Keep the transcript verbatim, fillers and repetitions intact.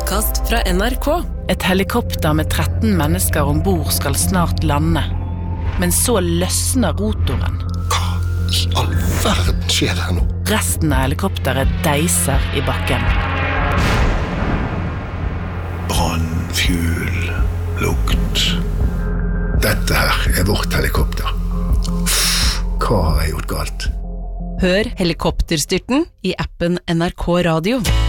podcast fra N R K. Et helikopter med tretten mennesker ombord skal snart lande. Men så løsner rotoren. Hva i all verden skjer her nå? Resten av helikopteret deiser i bakken. Brann, fuel, lukt. Dette her er vårt helikopter. Hva har jeg gjort galt? Hør Helikopterstyrten i appen N R K Radio.